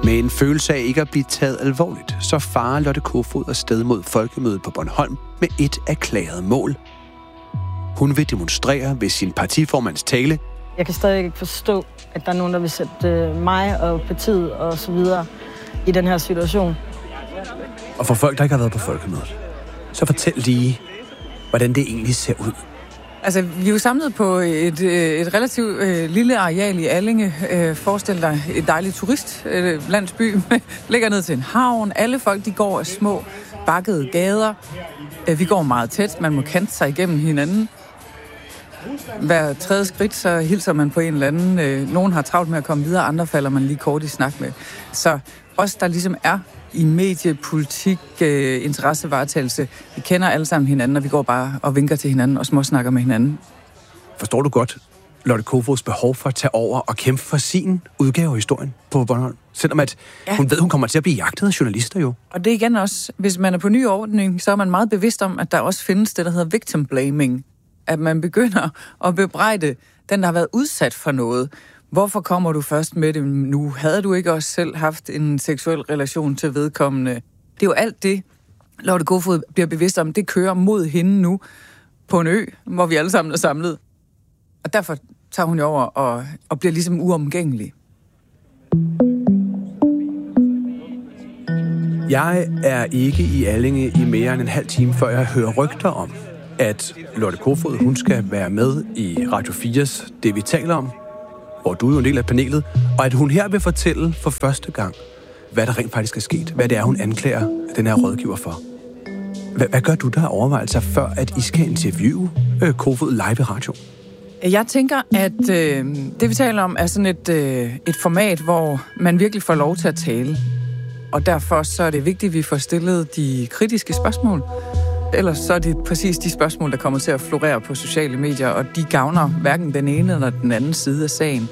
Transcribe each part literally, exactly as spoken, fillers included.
Med en følelse af ikke at blive taget alvorligt, så farer Lotte Kofod afsted mod Folkemødet på Bornholm med et erklæret mål. Hun vil demonstrere ved sin partiformands tale. Jeg kan stadig ikke forstå, at der er nogen, der vil sætte mig og partiet og så videre i den her situation. Og for folk, der ikke har været på Folkemødet, så fortæl lige, hvordan det egentlig ser ud. Altså, vi er jo samlet på et, et relativt øh, lille areal i Allinge. Øh, forestil dig et dejligt turistlandsby. Øh, ligger ned til en havn. Alle folk, de går af små bakkede gader. Øh, vi går meget tæt. Man må kante sig igennem hinanden. Hver tredje skridt, så hilser man på en eller anden. Øh, nogen har travlt med at komme videre, andre falder man lige kort i snak med. Så os, der ligesom er i mediepolitik, øh, interessevaretagelse, vi kender alle sammen hinanden, og vi går bare og vinker til hinanden og småsnakker med hinanden. Forstår du godt Lotte Kofods behov for at tage over og kæmpe for sin udgave af historien på Bornholm? Selvom at ja. hun ved, hun kommer til at blive jagtet af journalister jo. Og det er igen også, hvis man er på ny ordning, så er man meget bevidst om, at der også findes det, der hedder victim blaming. At man begynder at bebrejde den, der har været udsat for noget. Hvorfor kommer du først med det nu? Havde du ikke også selv haft en seksuel relation til vedkommende? Det er jo alt det, Lotte Kofod bliver bevidst om, det kører mod hende nu på en ø, hvor vi alle sammen er samlet. Og derfor tager hun jo over og, og bliver ligesom uomgængelig. Jeg er ikke i Allinge i mere end en halv time, før jeg hører rygter om, at Lotte Kofod, hun skal være med i Radio fires Det, vi taler om, hvor du er jo en del af panelet, og at hun her vil fortælle for første gang, hvad der rent faktisk er sket. Hvad det er, hun anklager den her rådgiver for. Hvad, hvad gør du der overvejelser, før at I skal interviewe øh, Kofod live i radio? Jeg tænker, at øh, det, vi taler om, er sådan et, øh, et format, hvor man virkelig får lov til at tale. Og derfor så er det vigtigt, at vi får stillet de kritiske spørgsmål. Ellers så er det præcis de spørgsmål, der kommer til at florere på sociale medier, og de gavner hverken den ene eller den anden side af sagen.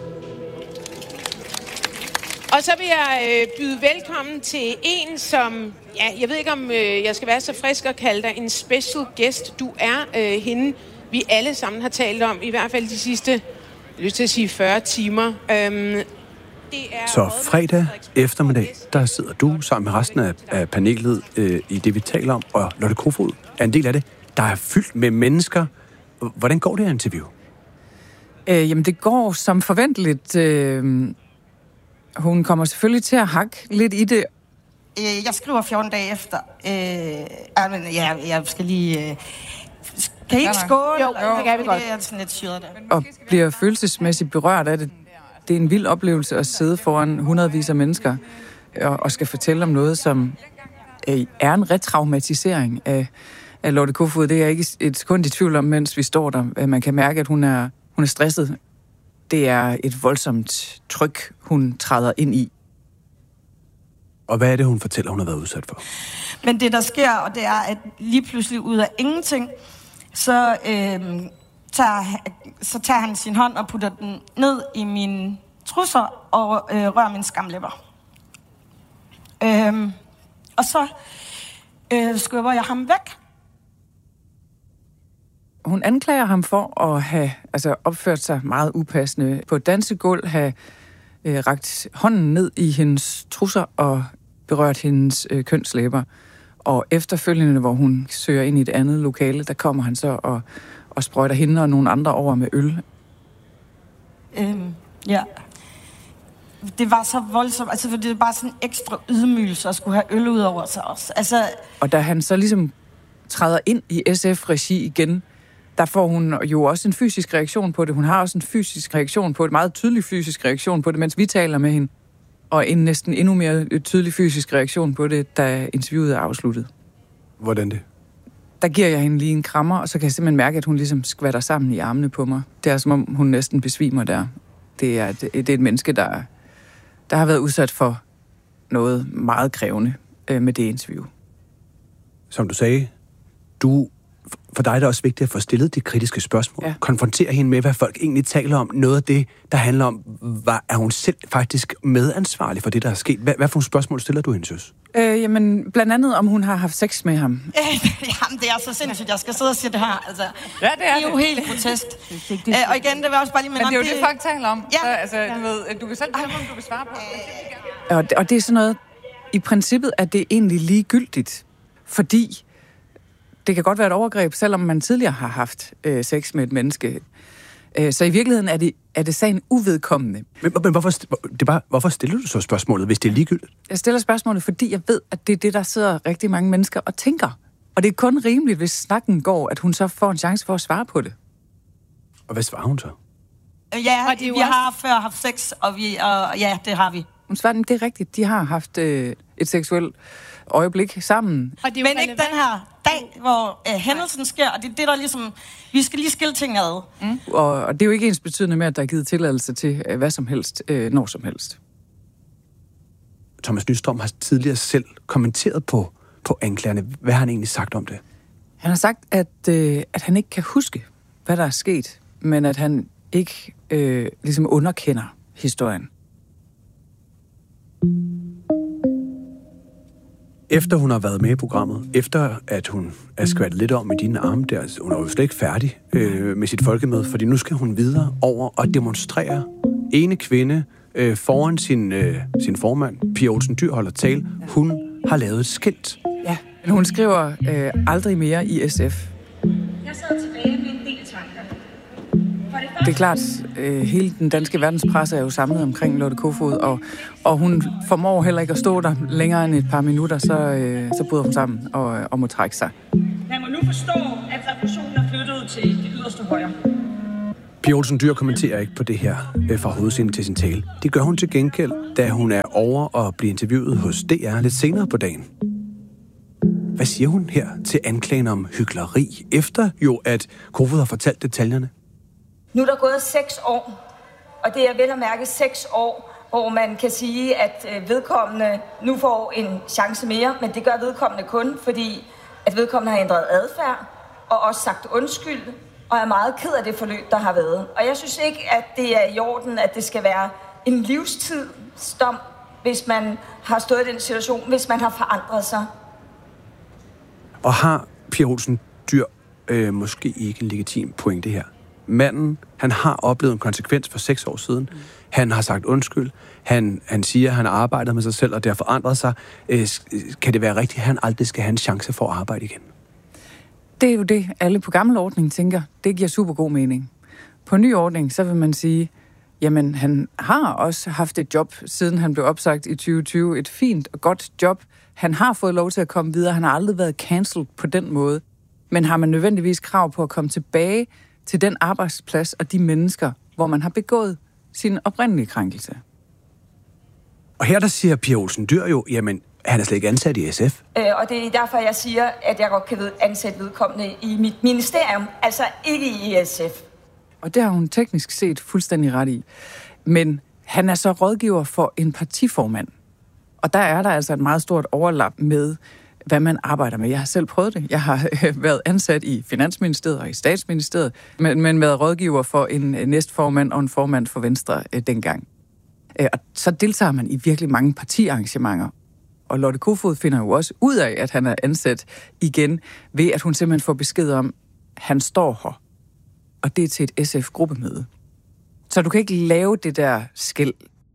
Og så vil jeg øh, byde velkommen til en, som, ja, jeg ved ikke om øh, jeg skal være så frisk og kalde dig en special guest. Du er øh, hende, vi alle sammen har talt om, i hvert fald de sidste, jeg har lyst til at sige fyrre timer. Øhm, det er så fredag eftermiddag, der sidder du sammen med resten af, af panelet øh, i Det, vi taler om, og Lotte Kofod er en del af det, der er fyldt med mennesker. Hvordan går det her interview? Øh, jamen, det går som forventeligt. Øh, hun kommer selvfølgelig til at hakke lidt i det. Jeg skriver fjorten dage efter. Øh, men, ja, jeg skal lige... Øh, kan I ikke skåle? Jo, det kan vi godt. Det er sådan lidt syret der. Og bliver følelsesmæssigt berørt af det. Det er en vild oplevelse at sidde foran hundredvis af mennesker og, og skal fortælle om noget, som øh, er en retraumatisering af, af Lotte Kofod. Det er jeg ikke et sekund i tvivl om, mens vi står der. Man kan mærke, at hun er, hun er stresset. Det er et voldsomt tryk, hun træder ind i. Og hvad er det, hun fortæller, hun har været udsat for? Men det, der sker, og det er, at lige pludselig ud af ingenting, så, øh, tager, så tager han sin hånd og putter den ned i mine trusser og øh, rører mine skamlæber. Øh, og så øh, skubber jeg ham væk. Hun anklager ham for at have altså, opført sig meget upassende på et dansegulv, have øh, rakt hånden ned i hendes trusser og berørt hendes øh, kønslæber. Og efterfølgende, hvor hun søger ind i et andet lokale, der kommer han så og, og sprøjter hende og nogle andre over med øl. Øhm, ja. Det var så voldsomt. Altså, det var bare sådan en ekstra ydmygelse at skulle have øl ud over sig også. Altså... Og da han så ligesom træder ind i S F-regi igen, der får hun jo også en fysisk reaktion på det. Hun har også en fysisk reaktion på det, meget tydelig fysisk reaktion på det, mens vi taler med hende. Og en næsten endnu mere tydelig fysisk reaktion på det, da interviewet er afsluttet. Hvordan det? Der giver jeg hende lige en krammer, og så kan jeg simpelthen mærke, at hun ligesom skvatter sammen i armene på mig. Det er som om, hun næsten besvimer der. Det er, det, det er et menneske, der, der har været udsat for noget meget krævende øh, med det interview. Som du sagde, du for dig er det også vigtigt at få stillet de kritiske spørgsmål. Ja. Konfrontere hende med, hvad folk egentlig taler om. Noget af det, der handler om, hvad, er hun selv faktisk medansvarlig for det, der er sket? Hvad, hvad for nogle spørgsmål stiller du hende, Søs? Øh, jamen, blandt andet, om hun har haft sex med ham. Jamen, det er så sindssygt, jeg skal sidde og sige det her. Altså, Ja, det er det er jo det. helt grotesk. øh, og igen, det vil også bare lige minde Men om det er jo det, folk taler om. Ja. Så, altså, du, ved, du kan selv tage, om du vil svare på det. Og, og det er sådan noget, i princippet er det egentlig ligegyldigt, fordi det kan godt være et overgreb, selvom man tidligere har haft øh, sex med et menneske. Øh, så i virkeligheden er det, er det sagen uvedkommende. Men, men hvorfor, det er bare, hvorfor stiller du så spørgsmålet, hvis det er ligegyldigt? Jeg stiller spørgsmålet, fordi jeg ved, at det er det, der sidder rigtig mange mennesker og tænker. Og det er kun rimeligt, hvis snakken går, at hun så får en chance for at svare på det. Og hvad svarer hun så? Ja, Og det er jo vi også- har før haft sex, og, vi, og ja, det har vi. Hun svarer, det er rigtigt, de har haft øh, et seksuelt øjeblik sammen. Og det er jo Men ikke den her dag, hvor øh, hændelsen sker, og det er det, der ligesom... Vi skal lige skille tingene ad. Mm. Og, og det er jo ikke ens betydende med, at der er givet tilladelse til øh, hvad som helst, øh, når som helst. Thomas Nystrøm har tidligere selv kommenteret på, på anklagerne. Hvad har han egentlig sagt om det? Han har sagt, at, øh, at han ikke kan huske, hvad der er sket, men at han ikke øh, ligesom underkender historien. Efter hun har været med i programmet, efter at hun er skvattet lidt om i dine arme der, altså, hun er jo slet ikke færdig øh, med sit folkemøde, fordi nu skal hun videre over og demonstrere. Ene kvinde øh, foran sin, øh, sin formand, Pia Olsen Dyhr, holder tale. Hun har lavet et skilt. Ja, men hun skriver øh, aldrig mere i S F. Jeg sad tilbage med en del tanker. For det Det er klart, øh, hele den danske verdenspresse er jo samlet omkring Lotte Kofod, og, og hun formår heller ikke at stå der længere end et par minutter, så, øh, så bryder hun sammen og, og må trække sig. Man må nu forstå, at revolutionen er flyttet til det yderste højre. Pia Olsen Dyhr kommenterer ikke på det her øh, fra hovedscenen til sin tale. Det gør hun til gengæld, da hun er over og bliver interviewet hos D R lidt senere på dagen. Hvad siger hun her til anklagen om hykleri, efter jo at Kofod har fortalt detaljerne? Nu er der gået seks år, og det er vel at mærke seks år, hvor man kan sige, at vedkommende nu får en chance mere, men det gør vedkommende kun, fordi at vedkommende har ændret adfærd og også sagt undskyld, og er meget ked af det forløb, der har været. Og jeg synes ikke, at det er i orden, at det skal være en livstidsdom, hvis man har stået i den situation, hvis man har forandret sig. Og har Pia Olsen Dyhr øh, måske ikke en legitim pointe her? Manden, han har oplevet en konsekvens for seks år siden. Mm. Han har sagt undskyld. Han, han siger, at han har arbejdet med sig selv, og det har forandret sig. Øh, kan det være rigtigt, at han aldrig skal have en chance for at arbejde igen? Det er jo det, alle på gammel ordning tænker. Det giver super god mening. På ny ordning, så vil man sige, jamen han har også haft et job, siden han blev opsagt i tyve tyve. Et fint og godt job. Han har fået lov til at komme videre. Han har aldrig været cancelled på den måde. Men har man nødvendigvis krav på at komme tilbage til den arbejdsplads og de mennesker, hvor man har begået sin oprindelige krænkelse? Og her der siger Pia Olsen Dyhr jo, jamen han er slet ikke ansat i S F. Øh, og det er derfor, jeg siger, at jeg godt kan ansætte vedkommende i mit ministerium, altså ikke i S F. Og det har hun teknisk set fuldstændig ret i. Men han er så rådgiver for en partiformand. Og der er der altså et meget stort overlap med, hvad man arbejder med. Jeg har selv prøvet det. Jeg har været ansat i Finansministeriet og i Statsministeriet, men, men været rådgiver for en næstformand og en formand for Venstre øh, dengang. Øh, og så deltager man i virkelig mange partiarrangementer. Og Lotte Kofod finder jo også ud af, at han er ansat igen, ved at hun simpelthen får besked om, at han står her. Og det er til et S F-gruppemøde. Så du kan ikke lave det der skel.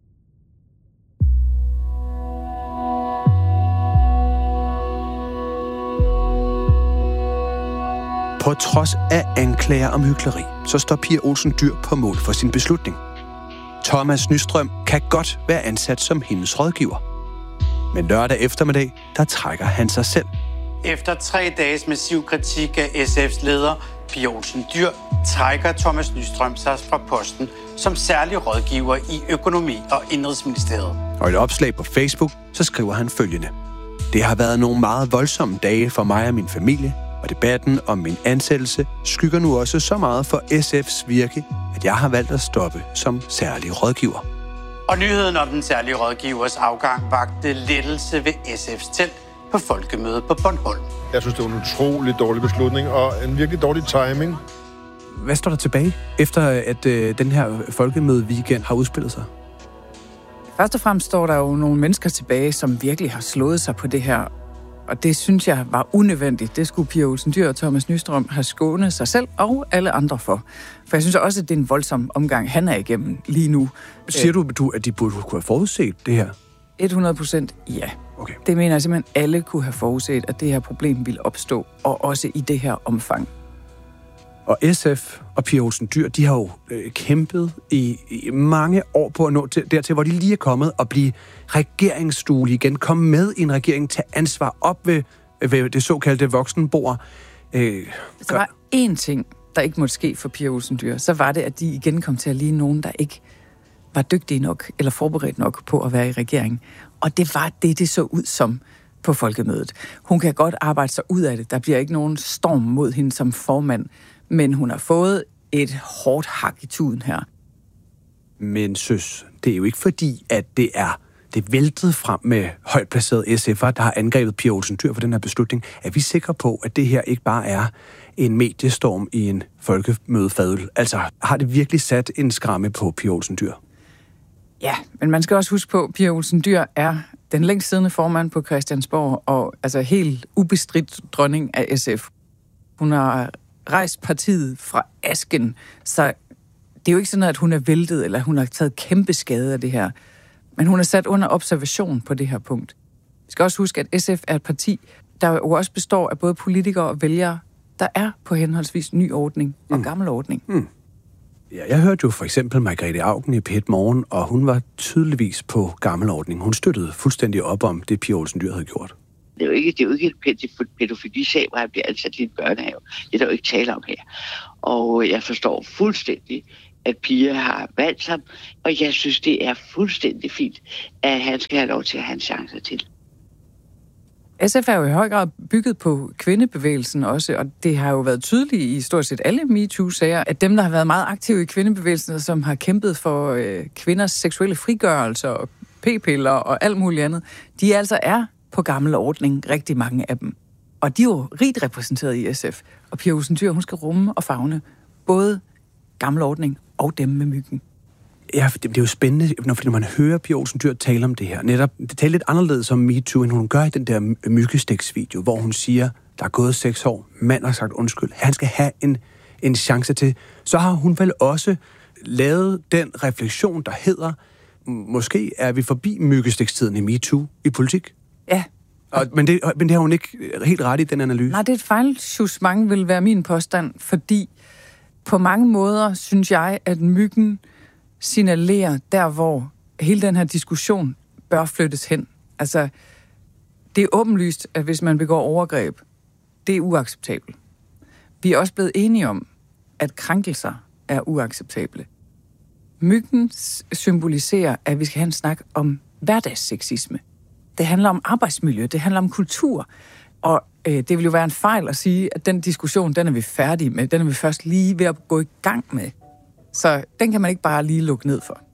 På trods af anklager om hykleri, så står Pia Olsen Dyhr på mål for sin beslutning. Thomas Nystrøm kan godt være ansat som hendes rådgiver. Men lørdag eftermiddag, der trækker han sig selv. Efter tre dages massiv kritik af S F's leder, Pia Olsen Dyhr, trækker Thomas Nystrøm sig fra posten som særlig rådgiver i Økonomi- og Indenrigsministeriet. Og i et opslag på Facebook, så skriver han følgende. Det har været nogle meget voldsomme dage for mig og min familie, og debatten om min ansættelse skygger nu også så meget for S F's virke, at jeg har valgt at stoppe som særlig rådgiver. Og nyheden om den særlige rådgivers afgang vagte lettelse ved S F's telt på folkemødet på Bornholm. Jeg synes, det var en utrolig dårlig beslutning, og en virkelig dårlig timing. Hvad står der tilbage, efter at øh, den her folkemøde-weekend har udspillet sig? Først og fremmest står der jo nogle mennesker tilbage, som virkelig har slået sig på det her. Og det synes jeg var unødvendigt. Det skulle Pia Olsen Dyhr og Thomas Nystrøm have skånet sig selv og alle andre for. For jeg synes også, at det er en voldsom omgang, han er igennem lige nu. Siger du, du, at de burde kunne have forudset det her? hundrede procent ja. Okay. Det mener jeg simpelthen, alle kunne have forudset, at det her problem ville opstå, og også i det her omfang. Og S F og Pia Olsen Dyhr, de har jo øh, kæmpet i, i mange år på at nå til, dertil, hvor de lige er kommet og blive regeringsduelige igen. Komme med i en regering, tage ansvar op ved, ved det såkaldte voksenbord. Øh, Hvis der var én ting, der ikke måtte ske for Pia Olsen Dyhr, så var det, at de igen kom til at ligne nogen, der ikke var dygtige nok eller forberedt nok på at være i regering. Og det var det, det så ud som på folkemødet. Hun kan godt arbejde sig ud af det. Der bliver ikke nogen storm mod hende som formand, men hun har fået et hårdt hak i tuden her. Men søs, det er jo ikke fordi, at det er det væltet frem med højt placerede S F'er, der har angrebet Pia Olsen Dyhr for den her beslutning. Er vi sikre på, at det her ikke bare er en mediestorm i en folkemødefadøl? Altså, har det virkelig sat en skræmme på Pia Olsen Dyhr? Ja, men man skal også huske på, at Pia Olsen Dyhr er den længst siddende formand på Christiansborg, og altså helt ubestridt dronning af S F. Hun har rejst partiet fra asken, så det er jo ikke sådan, at hun er væltet, eller hun har taget kæmpe skade af det her. Men hun er sat under observation på det her punkt. Vi skal også huske, at S F er et parti, der jo også består af både politikere og vælgere, der er på henholdsvis ny ordning og mm. gammel ordning. Mm. Ja, jeg hørte jo for eksempel Margrethe Auken i P et Morgen, og hun var tydeligvis på gammel ordning. Hun støttede fuldstændig op om det, Pia Olsen Dyhr havde gjort. Det er jo ikke, det er jo ikke et pædofili-sag, hvor han bliver ansat i en børnehave. Det er der jo ikke tale om her. Og jeg forstår fuldstændig, at Pia har valgt ham, og jeg synes, det er fuldstændig fint, at han skal have lov til at have en chance til. S F er jo i høj grad bygget på kvindebevægelsen også, og det har jo været tydeligt i stort set alle MeToo-sager, at dem, der har været meget aktive i kvindebevægelsen, som har kæmpet for øh, kvinders seksuelle frigørelse og p-piller og alt muligt andet, de altså er på gammel ordning, rigtig mange af dem. Og de er jo rigt repræsenteret i S F. Og Pia Olsen Dyhr, hun skal rumme og favne både gammel ordning og dem med myggen. Ja, det, det er jo spændende, når man hører Pia Olsen Dyhr tale om det her. Netop, det taler lidt anderledes om MeToo, end hun gør i den der myggestiksvideo, hvor hun siger, der er gået seks år, mand har sagt undskyld, han skal have en, en chance til. Så har hun vel også lavet den refleksion, der hedder, måske er vi forbi myggestikstiden i MeToo i politik. Ja. Og, men, det, men det har hun ikke helt ret i, den analyse. Nej, det er et fejlsjusmang, vil være min påstand, fordi på mange måder synes jeg, at myggen signalerer der, hvor hele den her diskussion bør flyttes hen. Altså, det er åbenlyst, at hvis man begår overgreb, det er uacceptabelt. Vi er også blevet enige om, at krænkelser er uacceptable. Myggen symboliserer, at vi skal have en snak om hverdagsseksisme. Det handler om arbejdsmiljø, det handler om kultur. Og øh, det vil jo være en fejl at sige, at den diskussion, den er vi færdige med. Den er vi først lige ved at gå i gang med. Så den kan man ikke bare lige lukke ned for.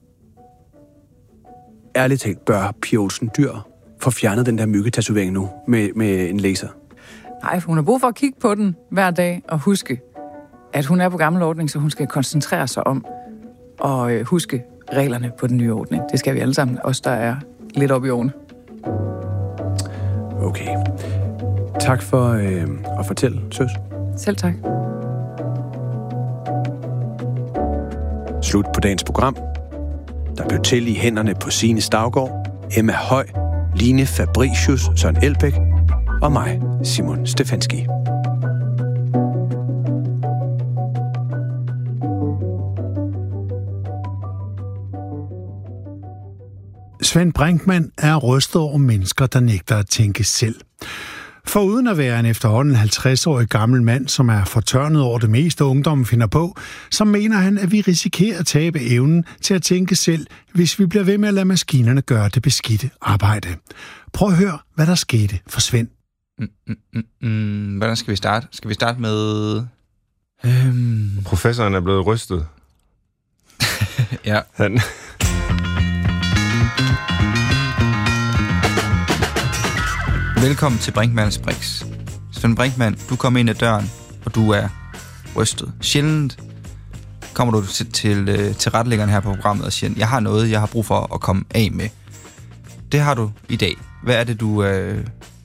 Ærligt talt, bør Pia Olsen Dyhr få fjernet den der myggetatovering nu med, med en laser? Nej, hun har brug for at kigge på den hver dag og huske, at hun er på gammel ordning, så hun skal koncentrere sig om at øh, huske reglerne på den nye ordning. Det skal vi alle sammen, os der er lidt oppe i årene. Okay. Tak for øh, at fortælle, søs. Selv tak. Slut på dagens program. Der blev til i hænderne på Signe Stavgaard, Emma Høj, Line Fabricius, Søren Elbæk og mig, Simon Stefanski. Svend Brinkmann er rystet over mennesker, der nægter at tænke selv. For uden at være en efterhånden halvtreds-årig gammel mand, som er fortørnet over det meste ungdommen finder på, så mener han, at vi risikerer at tabe evnen til at tænke selv, hvis vi bliver ved med at lade maskinerne gøre det beskidte arbejde. Prøv at høre, hvad der skete for Svend. Mm, mm, mm, mm. Hvordan skal vi starte? Skal vi starte med... Øhm... Professoren er blevet rystet. Ja. Han... Velkommen til Brinkmanns Brix. Svend Brinkmann, du kommer ind ad døren, og du er rystet. Sjældent kommer du til, til, til retlæggeren her på programmet og siger, jeg har noget, jeg har brug for at komme af med. Det har du i dag. Hvad er det, du øh,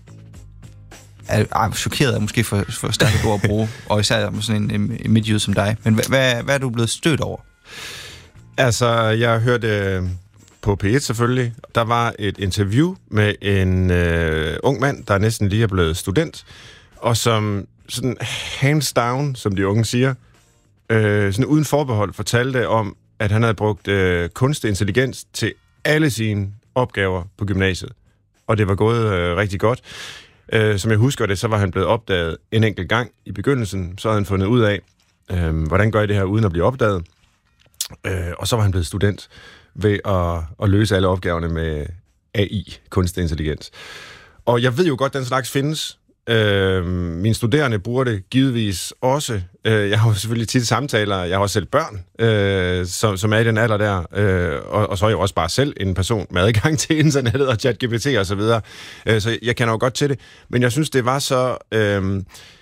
er, er chokeret af, måske for, for stærkt ord at bruge, og især med sådan en, en midtjyde som dig. Men hvad, hvad, hvad er du blevet stødt over? Altså, jeg hørte øh, på P et selvfølgelig, der var et interview med en øh, ung mand, der næsten lige er blevet student, og som sådan hands down, som de unge siger, øh, sådan uden forbehold fortalte om, at han havde brugt øh, kunstig intelligens til alle sine opgaver på gymnasiet. Og det var gået øh, rigtig godt. Øh, som jeg husker det, så var han blevet opdaget en enkelt gang i begyndelsen. Så havde han fundet ud af, øh, hvordan gør jeg det her uden at blive opdaget. Øh, og så var han blevet student ved at, at løse alle opgaverne med A I, kunstig intelligens. Og jeg ved jo godt, at den slags findes. Øh, mine studerende bruger det givetvis også. Øh, jeg har jo selvfølgelig tit samtaler. Jeg har også selv børn, øh, som, som er i den alder der. Øh, og, og så er jeg jo også bare selv en person med adgang til internettet og ChatGPT og så videre. Øh, så jeg kender jo godt til det. Men jeg synes, det var så... Øh,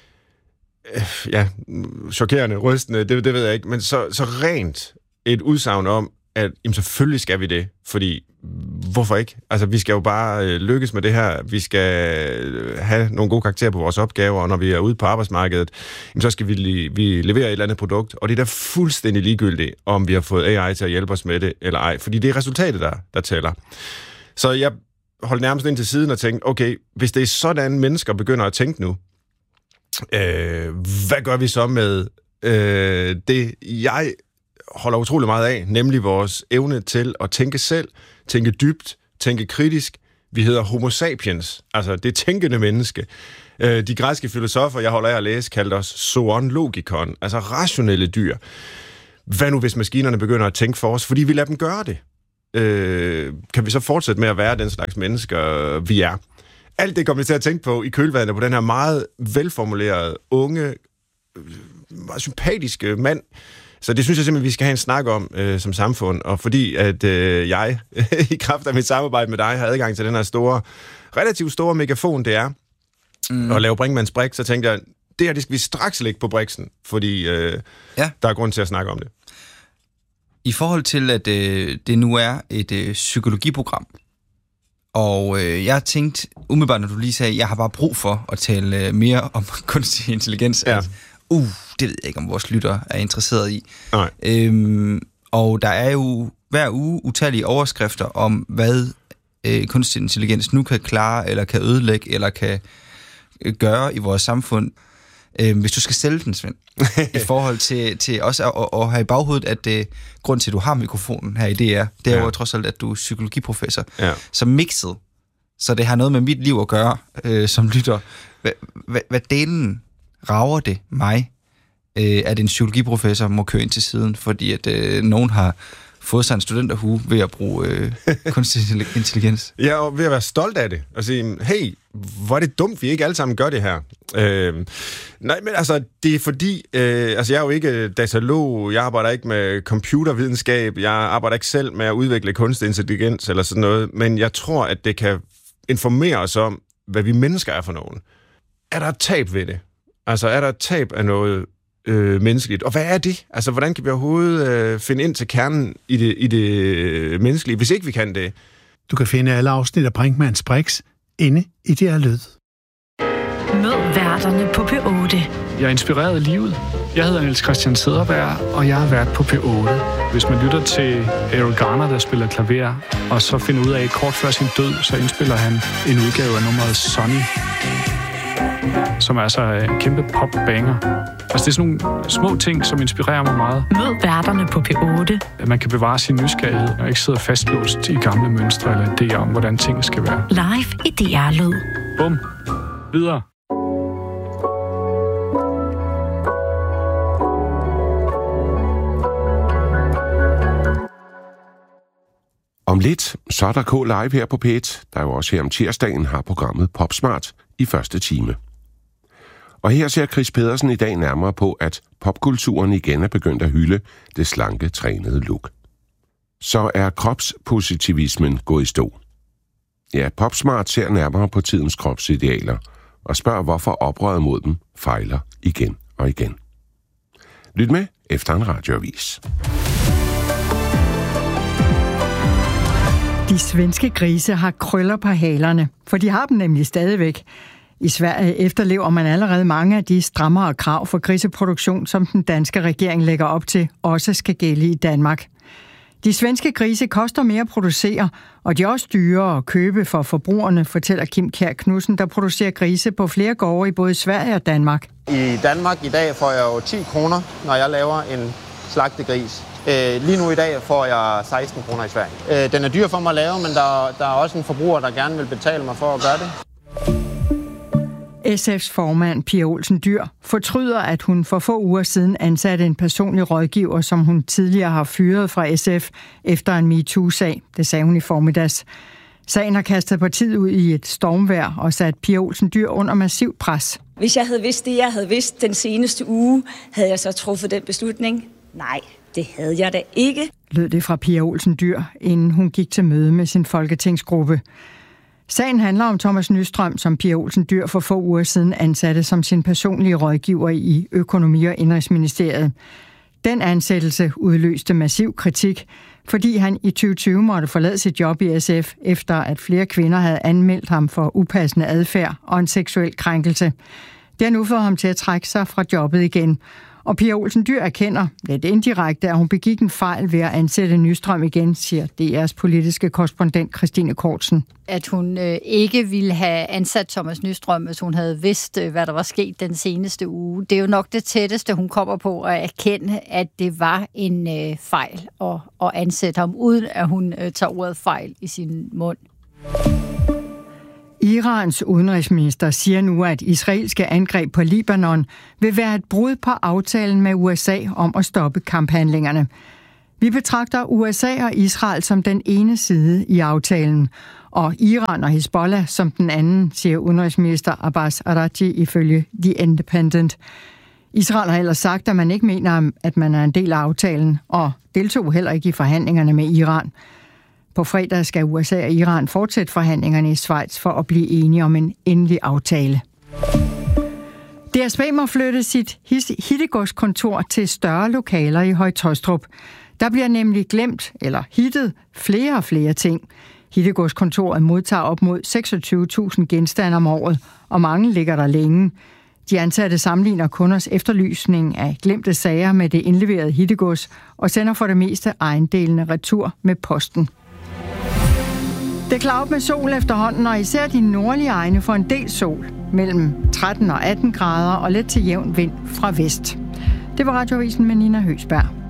ja, chokerende, rystende, det, det ved jeg ikke. Men så, så rent et udsagn om, at jamen, selvfølgelig skal vi det, fordi hvorfor ikke? Altså, vi skal jo bare øh, lykkes med det her. Vi skal øh, have nogle gode karakterer på vores opgaver, og når vi er ude på arbejdsmarkedet, jamen, så skal vi, vi levere et eller andet produkt, og det er da fuldstændig ligegyldigt, om vi har fået A I til at hjælpe os med det, eller ej. Fordi det er resultatet, der, der tæller. Så jeg holdt nærmest ind til siden og tænkte, okay, hvis det er sådan, mennesker begynder at tænke nu, øh, hvad gør vi så med øh, det, jeg holder utrolig meget af, nemlig vores evne til at tænke selv, tænke dybt, tænke kritisk. Vi hedder homo sapiens, altså det tænkende menneske. De græske filosofer, jeg holder af at læse, kaldte os zoon logikon, altså rationelle dyr. Hvad nu, hvis maskinerne begynder at tænke for os, fordi vi lader dem gøre det? Øh, kan vi så fortsætte med at være den slags mennesker, vi er? Alt det kommer vi til at tænke på i kølvandet på den her meget velformulerede, unge, meget sympatiske mand. Så det synes jeg simpelthen, vi skal have en snak om øh, som samfund, og fordi at øh, jeg, i kraft af mit samarbejde med dig, har adgang til den her store, relativt store megafon, det er, mm. at lave Brinkmanns Brix, så tænkte jeg, det her, det skal vi straks lægge på briksen, fordi øh, ja. der er grund til at snakke om det. I forhold til, at øh, det nu er et øh, psykologiprogram, og øh, jeg har tænkt, umiddelbart når du lige sagde, jeg har bare brug for at tale øh, mere om kunstig intelligens, ja. at, uh, det ved jeg ikke, om vores lytter er interesseret i. Nej. Øhm, og der er jo hver uge utallige overskrifter om, hvad øh, kunstig intelligens nu kan klare, eller kan ødelægge, eller kan øh, gøre i vores samfund. Øh, hvis du skal sælge den, Svend, i forhold til, til også at, at have i baghovedet, at øh, grund til, at du har mikrofonen her i D R, det er ja. jo trods alt, at du er psykologiprofessor. Ja. Så mixet, så det har noget med mit liv at gøre, øh, som lytter. Hvad delen rager det mig, øh, at en psykologiprofessor må køre ind til siden, fordi at øh, nogen har fået sig en studenterhue ved at bruge øh, kunstig intelligens? Ja, og ved at være stolt af det, og sige, hey, hvor er det dumt, vi ikke alle sammen gør det her. Øh, nej, men altså, det er fordi, øh, altså jeg er jo ikke datalog, jeg arbejder ikke med computervidenskab, jeg arbejder ikke selv med at udvikle kunstig intelligens eller sådan noget, men jeg tror, at det kan informere os om, hvad vi mennesker er for nogen. Er der et tab ved det? Altså, er der et tab af noget øh, menneskeligt? Og hvad er det? Altså, hvordan kan vi overhovedet øh, finde ind til kernen i det, i det menneskelige, hvis ikke vi kan det? Du kan finde alle afsnit af Brinkmanns Brix inde i D R Lyd. Mød værterne på P otte. Jeg er inspireret af livet. Jeg hedder Niels Christian Sederberg, og jeg har været på P otte. Hvis man lytter til Errol Garner, der spiller klaver, og så finder ud af, at kort før sin død, så indspiller han en udgave af nummeret Sunny, som er altså en kæmpe pop-banger. Altså, det er sådan nogle små ting, som inspirerer mig meget. Mød værterne på P otte. At man kan bevare sin nysgerrighed, og ikke sidde fastlåst i gamle mønstre eller idéer om, hvordan tingene skal være. Live i D R Lyd. Bum. Videre. Om lidt, så er der K-Live her på P et, der jo også her om tirsdagen har programmet Popsmart i første time. Og her ser Chris Pedersen i dag nærmere på, at popkulturen igen er begyndt at hylde det slanke, trænede look. Så er kropspositivismen gået i stå. Ja, PopSmart ser nærmere på tidens kropsidealer og spørger, hvorfor oprøret mod dem fejler igen og igen. Lyt med efter en radioavis. De svenske grise har krøller på halerne, for de har dem nemlig stadigvæk. I Sverige efterlever man allerede mange af de strammere krav for griseproduktion, som den danske regering lægger op til, også skal gælde i Danmark. De svenske grise koster mere at producere, og de er også dyrere at købe for forbrugerne, fortæller Kim Kjær Knudsen, der producerer grise på flere gårde i både Sverige og Danmark. I Danmark i dag får jeg jo ti kroner, når jeg laver en slagtegris. Lige nu i dag får jeg seksten kroner i Sverige. Den er dyr for mig at lave, men der, der er også en forbruger, der gerne vil betale mig for at gøre det. S F's formand Pia Olsen Dyhr fortryder, at hun for få uger siden ansatte en personlig rådgiver, som hun tidligere har fyret fra S F efter en MeToo-sag. Det sagde hun i formiddags. Sagen har kastet partiet ud i et stormvejr og sat Pia Olsen Dyhr under massiv pres. Hvis jeg havde vidst det, jeg havde vidst den seneste uge, havde jeg så truffet den beslutning? Nej, det havde jeg da ikke. Lød det fra Pia Olsen Dyhr, inden hun gik til møde med sin folketingsgruppe. Sagen handler om Thomas Nystrøm, som Pia Olsen Dyhr for få uger siden ansatte som sin personlige rådgiver i Økonomi- og Indenrigsministeriet. Den ansættelse udløste massiv kritik, fordi han i tyve tyve måtte forlade sit job i S F, efter at flere kvinder havde anmeldt ham for upassende adfærd og en seksuel krænkelse. Det har nu fået ham til at trække sig fra jobbet igen. Og Pia Olsen Dyhr erkender lidt indirekte, at hun begik en fejl ved at ansætte Nystrøm igen, siger D R's politiske korrespondent Christine Kortsen. At hun øh, ikke ville have ansat Thomas Nystrøm, hvis hun havde vidst, øh, hvad der var sket den seneste uge. Det er jo nok det tætteste, hun kommer på at erkende, at det var en øh, fejl at, at ansætte ham, uden at hun øh, tager ordet fejl i sin mund. Irans udenrigsminister siger nu, at israelske angreb på Libanon vil være et brud på aftalen med U S A om at stoppe kamphandlingerne. Vi betragter U S A og Israel som den ene side i aftalen, og Iran og Hezbollah som den anden, siger udenrigsminister Abbas Araghchi ifølge The Independent. Israel har ellers sagt, at man ikke mener, at man er en del af aftalen, og deltog heller ikke i forhandlingerne med Iran. På fredag skal U S A og Iran fortsætte forhandlingerne i Schweiz for at blive enige om en endelig aftale. D S B må flytte sit hittegodskontor til større lokaler i Høje-Taastrup. Der bliver nemlig glemt eller hittet flere og flere ting. Hittegodskontoret modtager op mod seksogtyve tusind genstande om året, og mange ligger der længe. De ansatte sammenligner kunders efterlysning af glemte sager med det indleverede hittegods og sender for det meste ejendelene retur med posten. Det klarer op med sol efterhånden, og især de nordlige egne får en del sol. Mellem tretten og atten grader og let til jævn vind fra vest. Det var Radioavisen med Nina Høsberg.